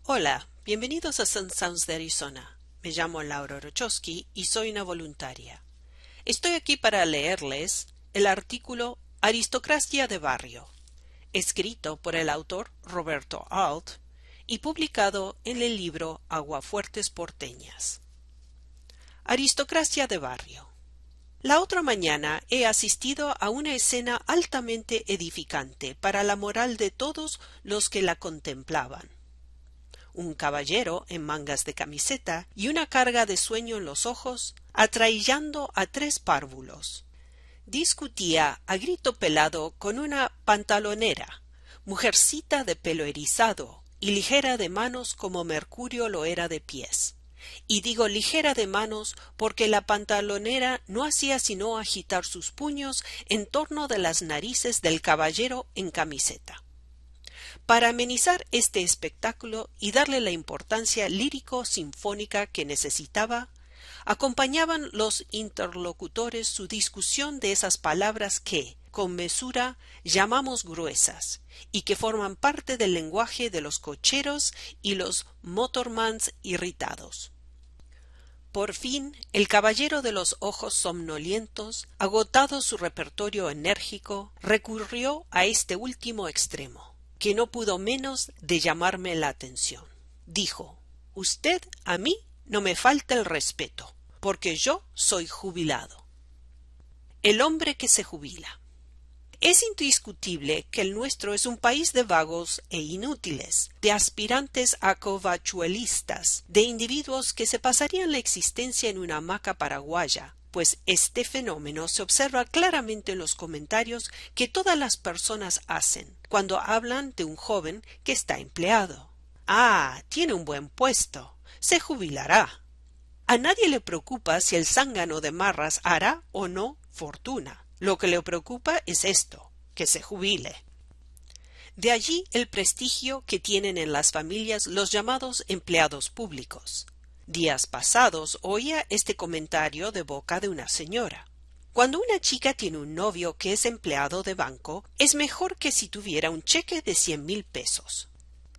Hola, bienvenidos a Sun Sounds de Arizona. Me llamo Laura Rochowski y soy una voluntaria. Estoy aquí para leerles el artículo Aristocracia de Barrio, escrito por el autor Roberto Alt y publicado en el libro Aguafuertes Porteñas. Aristocracia de Barrio. La otra mañana he asistido a una escena altamente edificante para la moral de todos los que la contemplaban. Un caballero en mangas de camiseta y una carga de sueño en los ojos, atraillando a tres párvulos. Discutía a grito pelado con una pantalonera, mujercita de pelo erizado y ligera de manos como Mercurio lo era de pies. Y digo ligera de manos porque la pantalonera no hacía sino agitar sus puños en torno de las narices del caballero en camiseta. Para amenizar este espectáculo y darle la importancia lírico-sinfónica que necesitaba, acompañaban los interlocutores su discusión de esas palabras que, con mesura, llamamos gruesas, y que forman parte del lenguaje de los cocheros y los motormans irritados. Por fin, el caballero de los ojos somnolientos, agotado su repertorio enérgico, recurrió a este último extremo, que no pudo menos de llamarme la atención. Dijo: «Usted a mí no me falta el respeto, porque yo soy jubilado». El hombre que se jubila. Es indiscutible que el nuestro es un país de vagos e inútiles, de aspirantes a covachuelistas, de individuos que se pasarían la existencia en una hamaca paraguaya, pues este fenómeno se observa claramente en los comentarios que todas las personas hacen cuando hablan de un joven que está empleado. «Ah, tiene un buen puesto, se jubilará». A nadie le preocupa si el zángano de Marras hará o no fortuna. Lo que le preocupa es esto, que se jubile. De allí el prestigio que tienen en las familias los llamados empleados públicos. Días pasados oía este comentario de boca de una señora. Cuando una chica tiene un novio que es empleado de banco, es mejor que si tuviera un cheque de 100,000 pesos.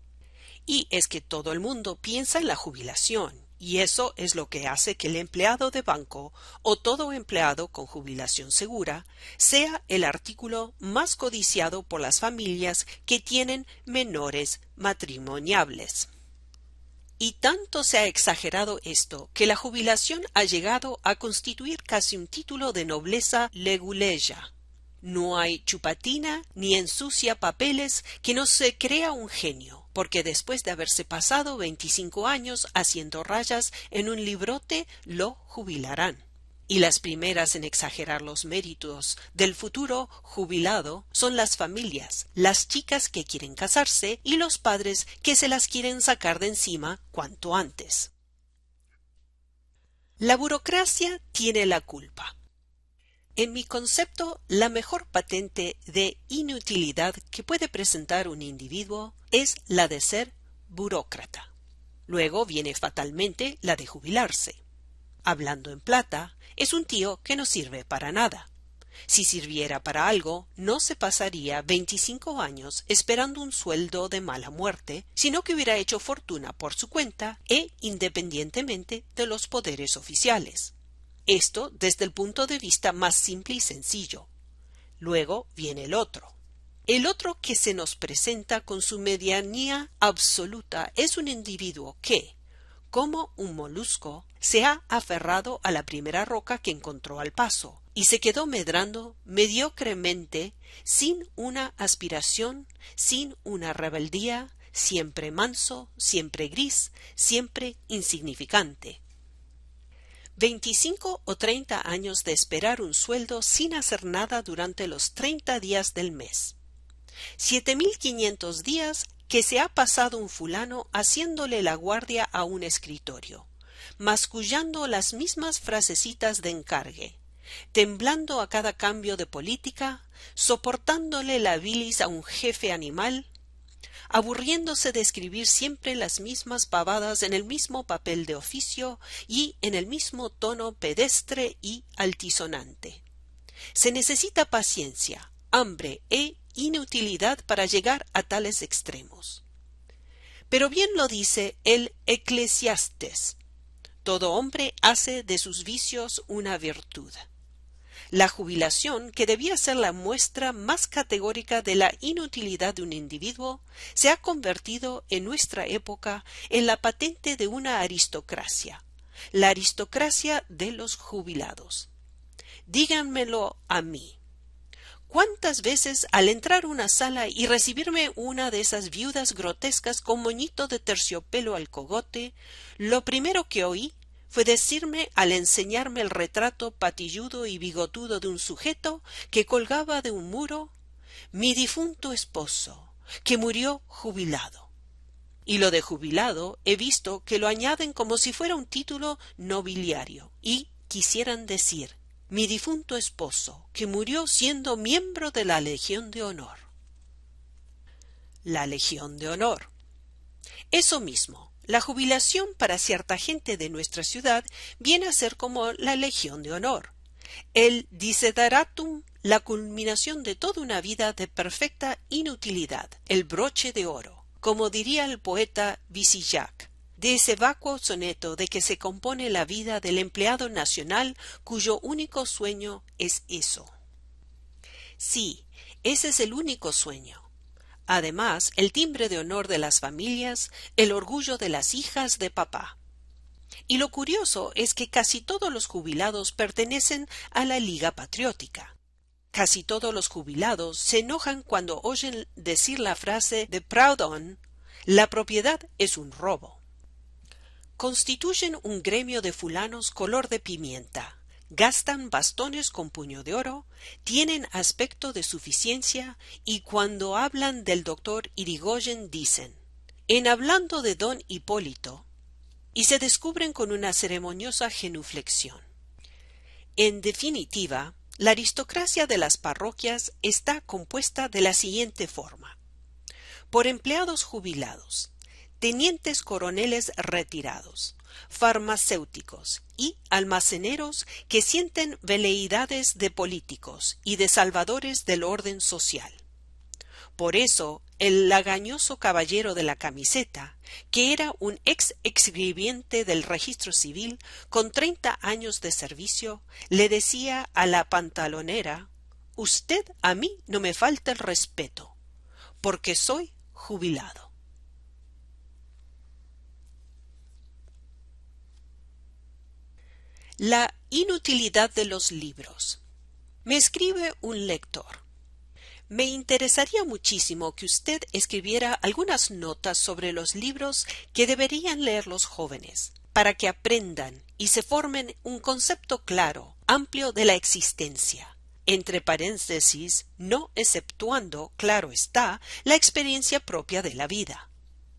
Y es que todo el mundo piensa en la jubilación, y eso es lo que hace que el empleado de banco, o todo empleado con jubilación segura, sea el artículo más codiciado por las familias que tienen menores matrimoniables. Y tanto se ha exagerado esto, que la jubilación ha llegado a constituir casi un título de nobleza leguleya. No hay chupatina ni ensucia papeles que no se crea un genio, porque después de haberse pasado 25 años haciendo rayas en un librote, lo jubilarán. Y las primeras en exagerar los méritos del futuro jubilado son las familias, las chicas que quieren casarse y los padres que se las quieren sacar de encima cuanto antes. La burocracia tiene la culpa. En mi concepto, la mejor patente de inutilidad que puede presentar un individuo es la de ser burócrata. Luego viene fatalmente la de jubilarse. Hablando en plata, es un tío que no sirve para nada. Si sirviera para algo, no se pasaría 25 años esperando un sueldo de mala muerte, sino que hubiera hecho fortuna por su cuenta e independientemente de los poderes oficiales. Esto desde el punto de vista más simple y sencillo. Luego viene el otro. El otro que se nos presenta con su medianía absoluta es un individuo que, como un molusco, se ha aferrado a la primera roca que encontró al paso y se quedó medrando mediocremente, sin una aspiración, sin una rebeldía, siempre manso, siempre gris, siempre insignificante. 25 o 30 años de esperar un sueldo sin hacer nada durante los 30 días del mes. 7,500 días que se ha pasado un fulano haciéndole la guardia a un escritorio, mascullando las mismas frasecitas de encargue, temblando a cada cambio de política, soportándole la bilis a un jefe animal, aburriéndose de escribir siempre las mismas pavadas en el mismo papel de oficio y en el mismo tono pedestre y altisonante. Se necesita paciencia, hambre e inutilidad para llegar a tales extremos. Pero bien lo dice el Eclesiastés: todo hombre hace de sus vicios una virtud. La jubilación, que debía ser la muestra más categórica de la inutilidad de un individuo, se ha convertido en nuestra época en la patente de una aristocracia, la aristocracia de los jubilados. Díganmelo a mí. ¿Cuántas veces al entrar a una sala y recibirme una de esas viudas grotescas con moñito de terciopelo al cogote, lo primero que oí fue decirme, al enseñarme el retrato patilludo y bigotudo de un sujeto que colgaba de un muro: mi difunto esposo, que murió jubilado? Y lo de jubilado he visto que lo añaden como si fuera un título nobiliario, y quisieran decir: mi difunto esposo, que murió siendo miembro de la Legión de Honor. La Legión de Honor. Eso mismo, la jubilación para cierta gente de nuestra ciudad viene a ser como la Legión de Honor, el desideratum, la culminación de toda una vida de perfecta inutilidad, el broche de oro, como diría el poeta Visillac, de ese vacuo soneto de que se compone la vida del empleado nacional cuyo único sueño es eso. Sí, ese es el único sueño. Además, el timbre de honor de las familias, el orgullo de las hijas de papá. Y lo curioso es que casi todos los jubilados pertenecen a la Liga Patriótica. Casi todos los jubilados se enojan cuando oyen decir la frase de Proudhon: la propiedad es un robo. Constituyen un gremio de fulanos color de pimienta, gastan bastones con puño de oro, tienen aspecto de suficiencia, y cuando hablan del doctor Irigoyen dicen: en hablando de don Hipólito, y se descubren con una ceremoniosa genuflexión. En definitiva, la aristocracia de las parroquias está compuesta de la siguiente forma: por empleados jubilados, tenientes coroneles retirados, farmacéuticos y almaceneros que sienten veleidades de políticos y de salvadores del orden social. Por eso, el lagañoso caballero de la camiseta, que era un ex-escribiente del registro civil con 30 años de servicio, le decía a la pantalonera: usted a mí no me falta el respeto, porque soy jubilado. La inutilidad de los libros. Me escribe un lector: me interesaría muchísimo que usted escribiera algunas notas sobre los libros que deberían leer los jóvenes, para que aprendan y se formen un concepto claro, amplio de la existencia, entre paréntesis, no exceptuando, claro está, la experiencia propia de la vida.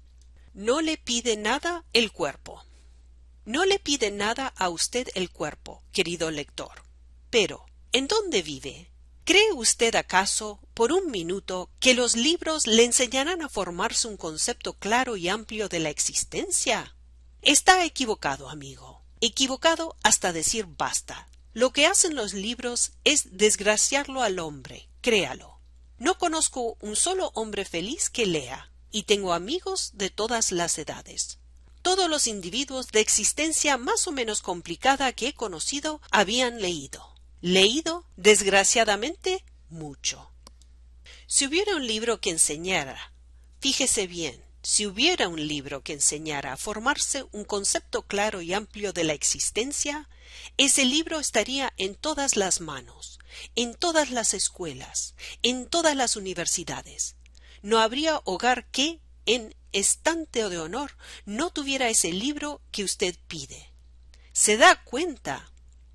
No le pide nada el cuerpo. No le pide nada a usted el cuerpo, querido lector. Pero, ¿en dónde vive? ¿Cree usted acaso, por un minuto, que los libros le enseñarán a formarse un concepto claro y amplio de la existencia? Está equivocado, amigo. Equivocado hasta decir basta. Lo que hacen los libros es desgraciarlo al hombre, créalo. No conozco un solo hombre feliz que lea, y tengo amigos de todas las edades. Todos los individuos de existencia más o menos complicada que he conocido habían leído. Leído, desgraciadamente, mucho. Si hubiera un libro que enseñara, fíjese bien, si hubiera un libro que enseñara a formarse un concepto claro y amplio de la existencia, ese libro estaría en todas las manos, en todas las escuelas, en todas las universidades. No habría hogar que, en estante de honor, no tuviera ese libro que usted pide. ¿Se da cuenta?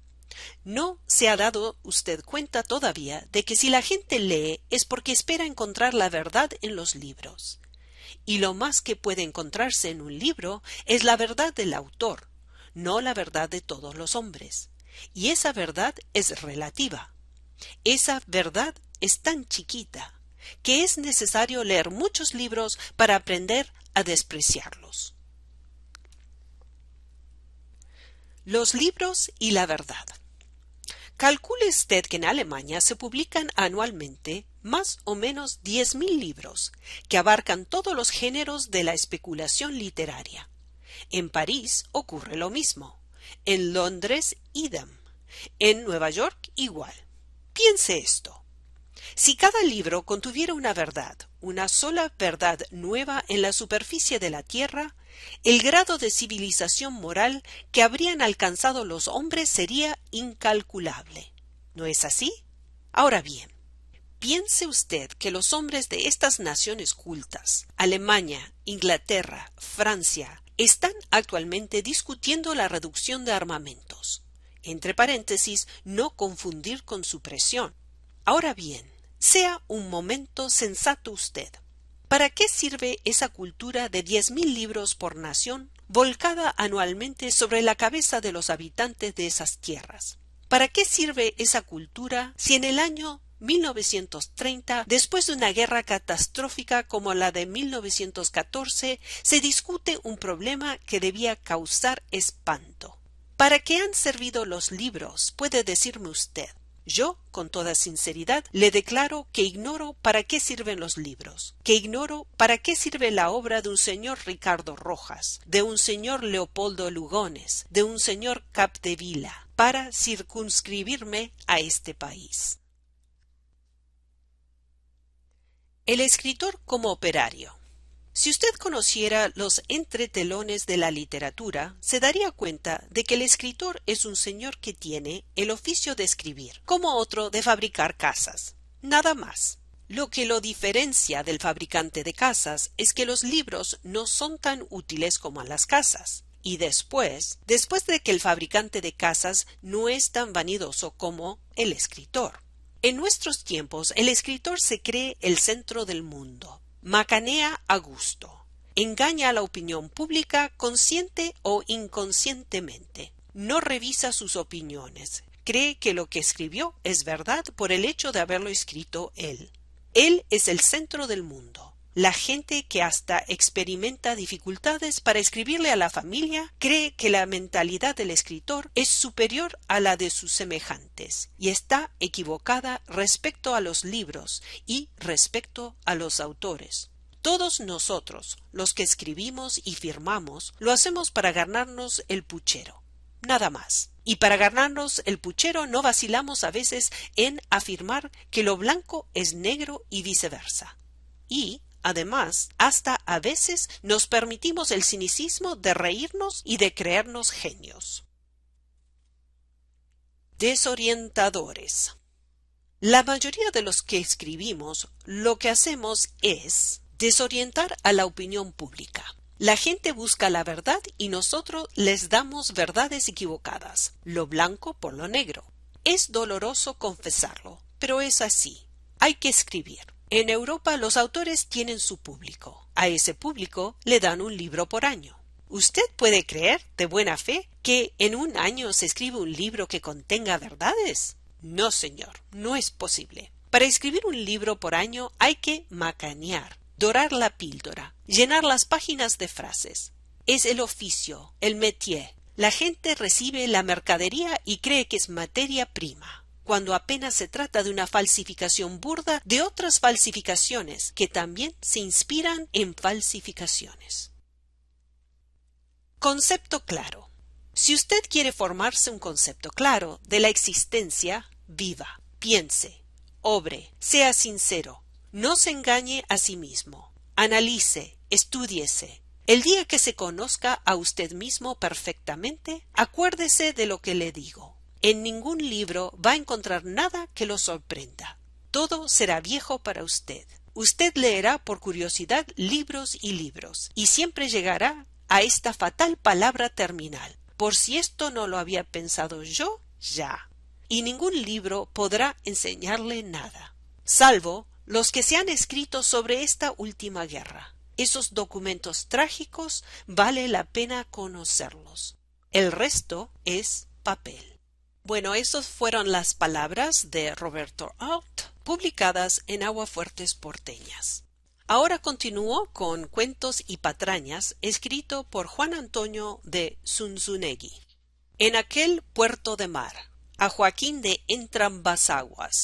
No se ha dado usted cuenta todavía de que si la gente lee es porque espera encontrar la verdad en los libros. Y lo más que puede encontrarse en un libro es la verdad del autor, no la verdad de todos los hombres. Y esa verdad es relativa. Esa verdad es tan chiquita que es necesario leer muchos libros para aprender a despreciarlos. Los libros y la verdad. Calcule usted que en Alemania se publican anualmente más o menos 10.000 libros, que abarcan todos los géneros de la especulación literaria. En París ocurre lo mismo. En Londres, idem. En Nueva York, igual. Piense esto. Si cada libro contuviera una verdad, una sola verdad nueva en la superficie de la Tierra, el grado de civilización moral que habrían alcanzado los hombres sería incalculable. ¿No es así? Ahora bien, piense usted que los hombres de estas naciones cultas, Alemania, Inglaterra, Francia, están actualmente discutiendo la reducción de armamentos. Entre paréntesis, no confundir con supresión. Ahora bien, sea un momento sensato usted. ¿Para qué sirve esa cultura de 10.000 libros por nación, volcada anualmente sobre la cabeza de los habitantes de esas tierras? ¿Para qué sirve esa cultura si en el año 1930, después de una guerra catastrófica como la de 1914, se discute un problema que debía causar espanto? ¿Para qué han servido los libros? Puede decirme usted. Yo, con toda sinceridad, le declaro que ignoro para qué sirven los libros, que ignoro para qué sirve la obra de un señor Ricardo Rojas, de un señor Leopoldo Lugones, de un señor Capdevila, para circunscribirme a este país. El escritor como operario. Si usted conociera los entretelones de la literatura, se daría cuenta de que el escritor es un señor que tiene el oficio de escribir, como otro de fabricar casas. Nada más. Lo que lo diferencia del fabricante de casas es que los libros no son tan útiles como las casas. Y después de que el fabricante de casas no es tan vanidoso como el escritor. En nuestros tiempos, el escritor se cree el centro del mundo. Macanea a gusto. Engaña a la opinión pública consciente o inconscientemente. No revisa sus opiniones. Cree que lo que escribió es verdad por el hecho de haberlo escrito él. Él es el centro del mundo. La gente que hasta experimenta dificultades para escribirle a la familia cree que la mentalidad del escritor es superior a la de sus semejantes y está equivocada respecto a los libros y respecto a los autores. Todos nosotros, los que escribimos y firmamos, lo hacemos para ganarnos el puchero. Nada más. Y para ganarnos el puchero no vacilamos a veces en afirmar que lo blanco es negro y viceversa. Y además, hasta a veces nos permitimos el cinicismo de reírnos y de creernos genios. Desorientadores. La mayoría de los que escribimos lo que hacemos es desorientar a la opinión pública. La gente busca la verdad y nosotros les damos verdades equivocadas, lo blanco por lo negro. Es doloroso confesarlo, pero es así. Hay que escribir. En Europa los autores tienen su público. A ese público le dan un libro por año. ¿Usted puede creer, de buena fe, que en un año se escribe un libro que contenga verdades? No, señor, no es posible. Para escribir un libro por año hay que macanear, dorar la píldora, llenar las páginas de frases. Es el oficio, el métier. La gente recibe la mercadería y cree que es materia prima, cuando apenas se trata de una falsificación burda de otras falsificaciones que también se inspiran en falsificaciones. Concepto claro. Si usted quiere formarse un concepto claro de la existencia, viva, piense, obre, sea sincero, no se engañe a sí mismo, analice, estúdiese. El día que se conozca a usted mismo perfectamente, acuérdese de lo que le digo. En ningún libro va a encontrar nada que lo sorprenda. Todo será viejo para usted. Usted leerá por curiosidad libros y siempre llegará a esta fatal palabra terminal. Por si esto no lo había pensado yo, ya. Y ningún libro podrá enseñarle nada, salvo los que se han escrito sobre esta última guerra. Esos documentos trágicos vale la pena conocerlos. El resto es papel. Bueno, esas fueron las palabras de Roberto Alt, publicadas en Aguafuertes Porteñas. Ahora continúo con Cuentos y patrañas, escrito por Juan Antonio de Zunzunegui. En aquel puerto de mar, a Joaquín de Entrambas Aguas.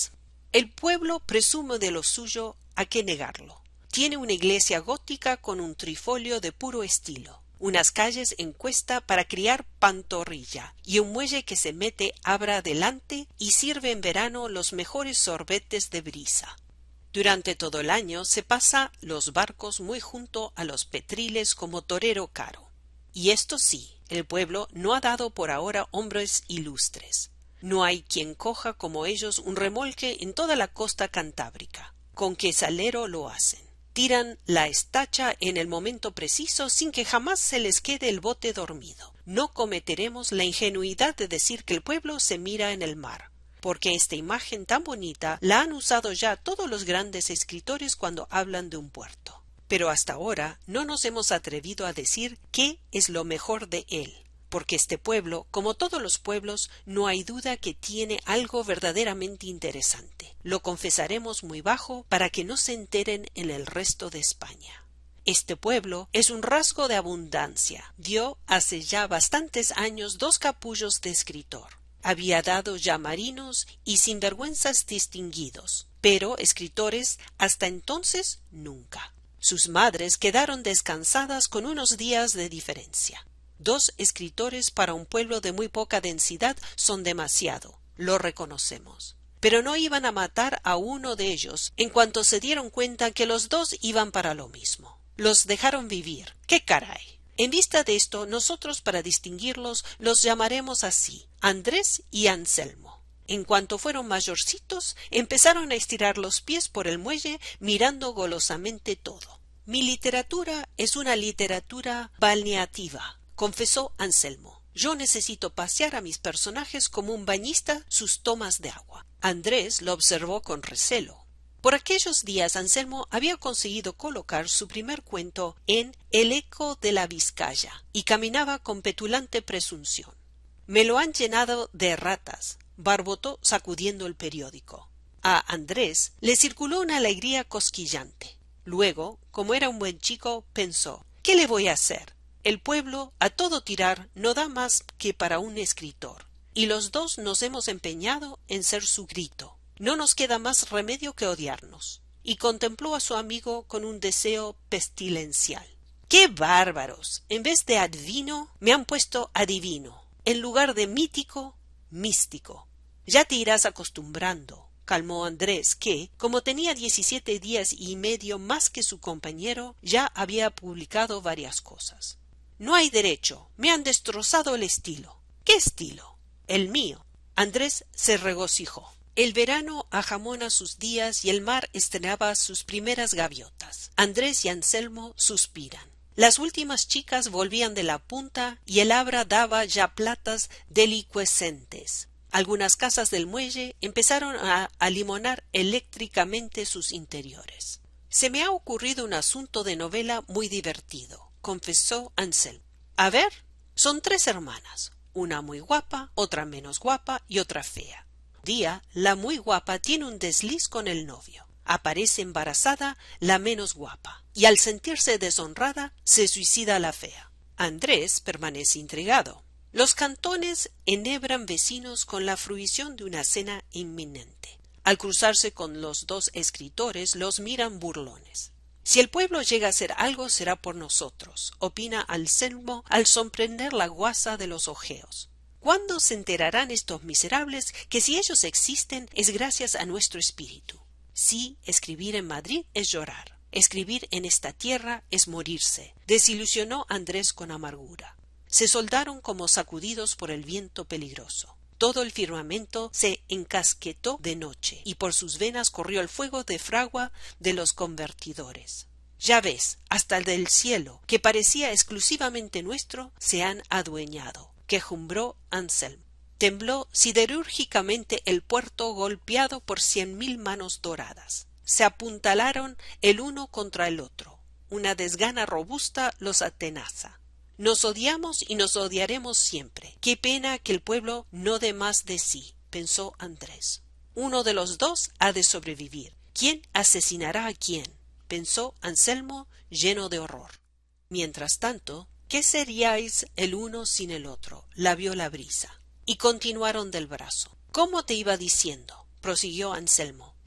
El pueblo presume de lo suyo, ¿a qué negarlo? Tiene una iglesia gótica con un trifolio de puro estilo, unas calles en cuesta para criar pantorrilla y un muelle que se mete abra adelante y sirve en verano los mejores sorbetes de brisa. Durante todo el año se pasa los barcos muy junto a los petriles como torero caro. Y esto sí, el pueblo no ha dado por ahora hombres ilustres. No hay quien coja como ellos un remolque en toda la costa cantábrica. Con qué salero lo hacen. Tiran la estacha en el momento preciso sin que jamás se les quede el bote dormido. No cometeremos la ingenuidad de decir que el pueblo se mira en el mar, porque esta imagen tan bonita la han usado ya todos los grandes escritores cuando hablan de un puerto. Pero hasta ahora no nos hemos atrevido a decir qué es lo mejor de él, porque este pueblo, como todos los pueblos, no hay duda que tiene algo verdaderamente interesante. Lo confesaremos muy bajo para que no se enteren en el resto de España. Este pueblo es un rasgo de abundancia. Dio hace ya bastantes años 2 capullos de escritor. Había dado ya marinos y sinvergüenzas distinguidos, pero escritores hasta entonces nunca. Sus madres quedaron descansadas con unos días de diferencia. 2 escritores para un pueblo de muy poca densidad son demasiado, lo reconocemos. Pero no iban a matar a uno de ellos en cuanto se dieron cuenta que los 2 iban para lo mismo. Los dejaron vivir. ¡Qué caray! En vista de esto, nosotros para distinguirlos los llamaremos así, Andrés y Anselmo. En cuanto fueron mayorcitos, empezaron a estirar los pies por el muelle mirando golosamente todo. Mi literatura es una literatura balneativa, confesó Anselmo. Yo necesito pasear a mis personajes como un bañista sus tomas de agua. Andrés lo observó con recelo. Por aquellos días Anselmo había conseguido colocar su primer cuento en El eco de la Vizcaya y caminaba con petulante presunción. Me lo han llenado de erratas, barbotó sacudiendo el periódico. A Andrés le circuló una alegría cosquillante. Luego, como era un buen chico, pensó, ¿qué le voy a hacer? El pueblo, a todo tirar, no da más que para un escritor, y los 2 nos hemos empeñado en ser su grito. No nos queda más remedio que odiarnos. Y contempló a su amigo con un deseo pestilencial. ¡Qué bárbaros! En vez de adivino, me han puesto adivino. En lugar de mítico, místico. Ya te irás acostumbrando, calmó Andrés, que, como tenía 17 días y medio más que su compañero, ya había publicado varias cosas. No hay derecho, me han destrozado el estilo. ¿Qué estilo? El mío. Andrés se regocijó. El verano ajamona sus días y el mar estrenaba sus primeras gaviotas. Andrés y Anselmo suspiran. Las últimas chicas volvían de la punta y el Abra daba ya platas delicuescentes. Algunas casas del muelle empezaron a alimonar eléctricamente sus interiores. Se me ha ocurrido un asunto de novela muy divertido, confesó Anselmo. A ver, son 3 hermanas, una muy guapa, otra menos guapa y otra fea. Un día, la muy guapa tiene un desliz con el novio. Aparece embarazada la menos guapa, y al sentirse deshonrada, se suicida la fea. Andrés permanece intrigado. Los cantones enhebran vecinos con la fruición de una cena inminente. Al cruzarse con los 2 escritores, los miran burlones. Si el pueblo llega a hacer algo, será por nosotros, opina Anselmo al sorprender la guasa de los ojeos. ¿Cuándo se enterarán estos miserables que si ellos existen es gracias a nuestro espíritu? Sí, escribir en Madrid es llorar. Escribir en esta tierra es morirse, desilusionó Andrés con amargura. Se soldaron como sacudidos por el viento peligroso. Todo el firmamento se encasquetó de noche, y por sus venas corrió el fuego de fragua de los convertidores. Ya ves, hasta el del cielo, que parecía exclusivamente nuestro, se han adueñado, quejumbró Anselmo. Tembló siderúrgicamente el puerto golpeado por 100.000 manos doradas. Se apuntalaron el uno contra el otro. Una desgana robusta los atenaza. Nos odiamos y nos odiaremos siempre. Qué pena que el pueblo no dé más de sí, pensó Andrés. Uno de los 2 ha de sobrevivir. ¿Quién asesinará a quién? Pensó Anselmo lleno de horror. Mientras tanto, ¿qué seríais el uno sin el otro? La vio la brisa. Y continuaron del brazo. ¿Cómo te iba diciendo? Prosiguió Anselmo.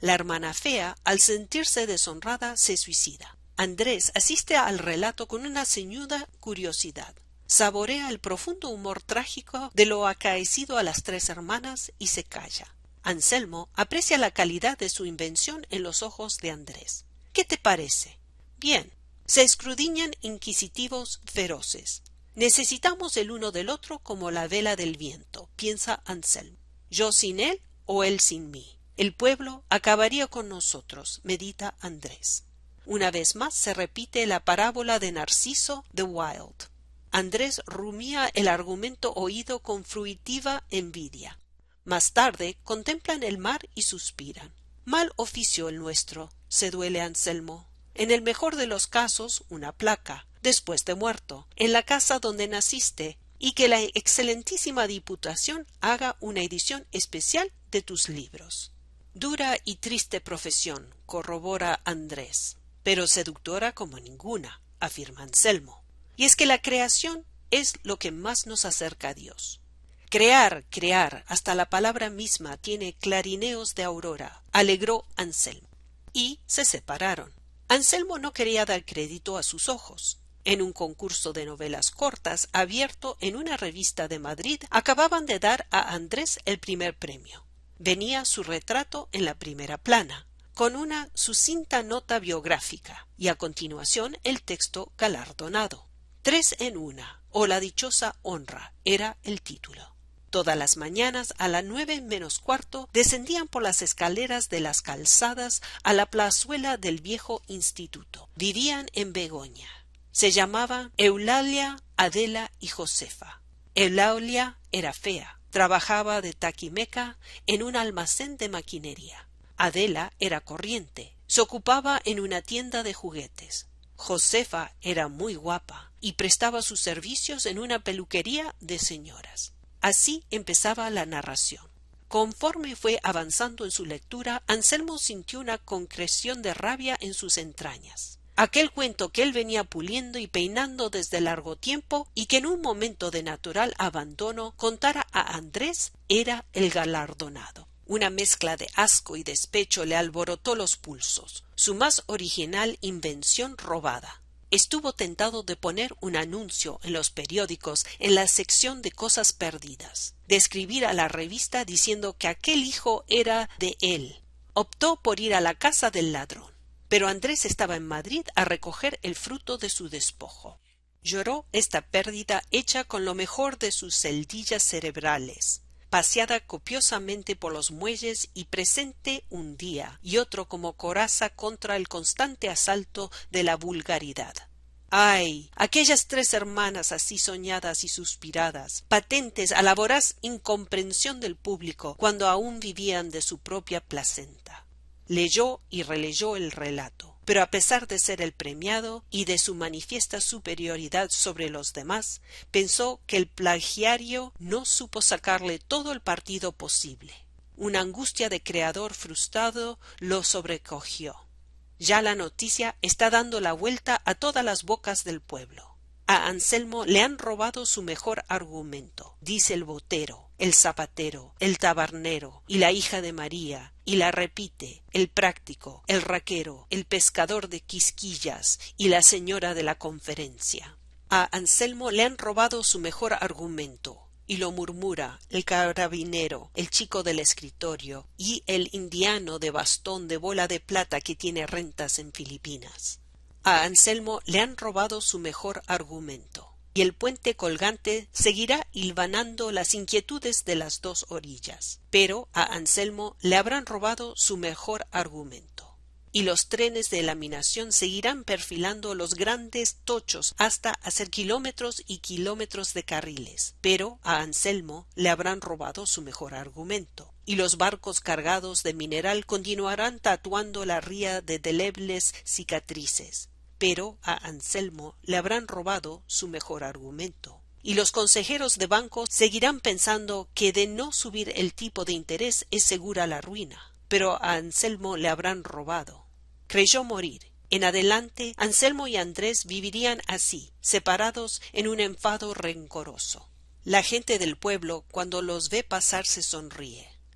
La hermana fea, al sentirse deshonrada, se suicida. Andrés asiste al relato con una ceñuda curiosidad. Saborea el profundo humor trágico de lo acaecido a las tres hermanas y se calla. Anselmo aprecia la calidad de su invención en los ojos de Andrés. ¿Qué te parece? Bien. Se escudriñan inquisitivos feroces. Necesitamos el uno del otro como la vela del viento, piensa Anselmo. Yo sin él o él sin mí. El pueblo acabaría con nosotros, medita Andrés. Una vez más se repite la parábola de Narciso de Wilde. Andrés rumía el argumento oído con fruitiva envidia. Más tarde contemplan el mar y suspiran. Mal oficio el nuestro, se duele Anselmo. En el mejor de los casos, una placa, después de muerto, en la casa donde naciste, y que la excelentísima Diputación haga una edición especial de tus libros. Dura y triste profesión, corrobora Andrés, pero seductora como ninguna, afirma Anselmo. Y es que la creación es lo que más nos acerca a Dios. Crear, crear, hasta la palabra misma tiene clarineos de aurora, alegró Anselmo. Y se separaron. Anselmo no quería dar crédito a sus ojos. En un concurso de novelas cortas abierto en una revista de Madrid acababan de dar a Andrés el primer premio. Venía su retrato en la primera plana, con una sucinta nota biográfica, y a continuación el texto galardonado. 3 en 1, o la dichosa honra, era el título. Todas las mañanas a las 9 menos cuarto descendían por las escaleras de las calzadas a la plazuela del viejo instituto. Vivían en Begoña. Se llamaban Eulalia, Adela y Josefa. Eulalia era fea, trabajaba de taquimeca en un almacén de maquinería. Adela era corriente, se ocupaba en una tienda de juguetes. Josefa era muy guapa y prestaba sus servicios en una peluquería de señoras. Así empezaba la narración. Conforme fue avanzando en su lectura, Anselmo sintió una concreción de rabia en sus entrañas. Aquel cuento que él venía puliendo y peinando desde largo tiempo y que en un momento de natural abandono contara a Andrés era el galardonado. Una mezcla de asco y despecho le alborotó los pulsos, su más original invención robada. Estuvo tentado de poner un anuncio en los periódicos en la sección de cosas perdidas, de escribir a la revista diciendo que aquel hijo era de él. Optó por ir a la casa del ladrón, pero Andrés estaba en Madrid a recoger el fruto de su despojo. Lloró esta pérdida hecha con lo mejor de sus celdillas cerebrales, paseada copiosamente por los muelles y presente un día y otro como coraza contra el constante asalto de la vulgaridad. ¡Ay! Aquellas 3 hermanas así soñadas y suspiradas, patentes a la voraz incomprensión del público cuando aún vivían de su propia placenta. Leyó y releyó el relato, pero a pesar de ser el premiado y de su manifiesta superioridad sobre los demás, pensó que el plagiario no supo sacarle todo el partido posible. Una angustia de creador frustrado lo sobrecogió. Ya la noticia está dando la vuelta a todas las bocas del pueblo. A Anselmo le han robado su mejor argumento, dice el botero, el zapatero, el tabernero y la hija de María, y la repite el práctico, el raquero, el pescador de Quisquillas y la señora de la conferencia. A Anselmo le han robado su mejor argumento, y lo murmura el carabinero, el chico del escritorio y el indiano de bastón de bola de plata que tiene rentas en Filipinas. A Anselmo le han robado su mejor argumento, y el puente colgante seguirá hilvanando las inquietudes de las 2 orillas. Pero a Anselmo le habrán robado su mejor argumento, y los trenes de laminación seguirán perfilando los grandes tochos hasta hacer kilómetros y kilómetros de carriles. Pero a Anselmo le habrán robado su mejor argumento, y los barcos cargados de mineral continuarán tatuando la ría de delebles cicatrices. Pero a Anselmo le habrán robado su mejor argumento, y los consejeros de banco seguirán pensando que de no subir el tipo de interés es segura la ruina. Pero a Anselmo le habrán robado. Creyó morir. En adelante Anselmo y Andrés vivirían así, separados en un enfado rencoroso. La gente del pueblo, cuando los ve pasar, se sonríe.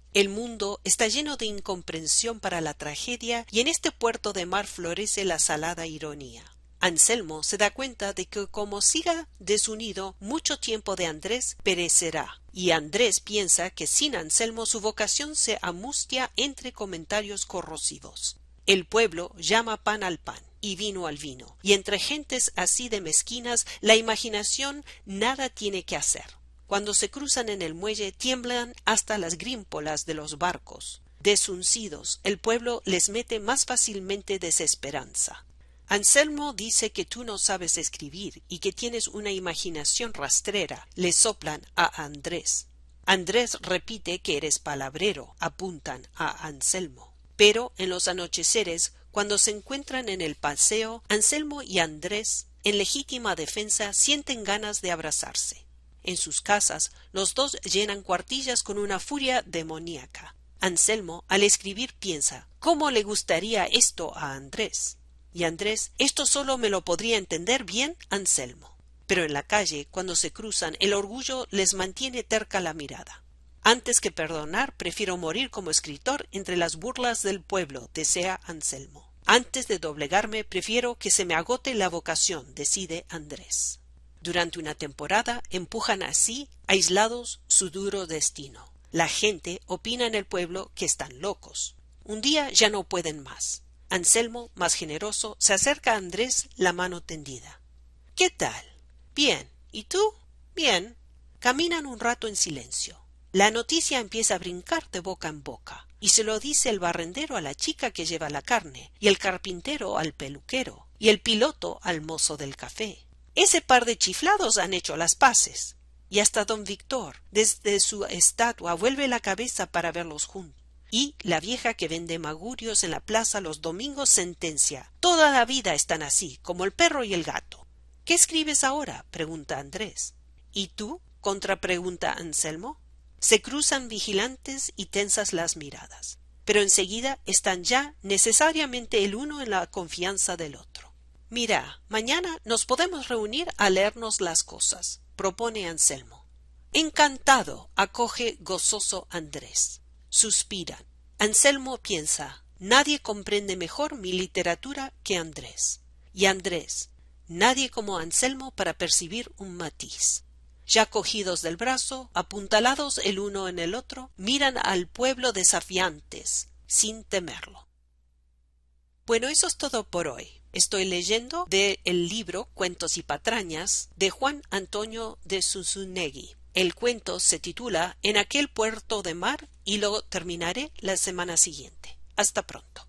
El mundo está lleno de incomprensión para la tragedia y en este puerto de mar florece la salada ironía. Anselmo se da cuenta de que como siga desunido mucho tiempo de Andrés perecerá, y Andrés piensa que sin Anselmo su vocación se amustia entre comentarios corrosivos. El pueblo llama pan al pan y vino al vino, y entre gentes así de mezquinas la imaginación nada tiene que hacer. Cuando se cruzan en el muelle tiemblan hasta las grímpolas de los barcos. Desuncidos, el pueblo les mete más fácilmente desesperanza. Anselmo dice que tú no sabes escribir y que tienes una imaginación rastrera, le soplan a Andrés. Andrés repite que eres palabrero, apuntan a Anselmo. Pero en los anocheceres, cuando se encuentran en el paseo, Anselmo y Andrés, en legítima defensa, sienten ganas de abrazarse. En sus casas, los dos llenan cuartillas con una furia demoníaca. Anselmo, al escribir, piensa, ¿cómo le gustaría esto a Andrés? Y Andrés, esto solo me lo podría entender bien Anselmo. Pero en la calle, cuando se cruzan, el orgullo les mantiene terca la mirada. Antes que perdonar, prefiero morir como escritor entre las burlas del pueblo, desea Anselmo. Antes de doblegarme, prefiero que se me agote la vocación, decide Andrés. Durante una temporada empujan así, aislados, su duro destino. La gente opina en el pueblo que están locos. Un día ya no pueden más. Anselmo, más generoso, se acerca a Andrés, la mano tendida. ¿Qué tal? Bien. ¿Y tú? Bien. Caminan un rato en silencio. La noticia empieza a brincar de boca en boca, y se lo dice el barrendero a la chica que lleva la carne, y el carpintero al peluquero, y el piloto al mozo del café. Ese par de chiflados han hecho las paces, y hasta don Víctor, desde su estatua, vuelve la cabeza para verlos juntos. Y la vieja que vende magurios en la plaza los domingos sentencia, toda la vida están así, como el perro y el gato. ¿Qué escribes ahora? Pregunta Andrés. ¿Y tú? Contrapregunta Anselmo. Se cruzan vigilantes y tensas las miradas, pero enseguida están ya necesariamente el uno en la confianza del otro. Mira, mañana nos podemos reunir a leernos las cosas, propone Anselmo. Encantado, acoge gozoso Andrés. Suspiran. Anselmo piensa, nadie comprende mejor mi literatura que Andrés. Y Andrés, nadie como Anselmo para percibir un matiz. Ya cogidos del brazo, apuntalados el uno en el otro, miran al pueblo desafiantes, sin temerlo. Bueno, eso es todo por hoy. Estoy leyendo el libro Cuentos y patrañas de Juan Antonio de Zunzunegui. El cuento se titula En aquel puerto de mar y lo terminaré la semana siguiente. Hasta pronto.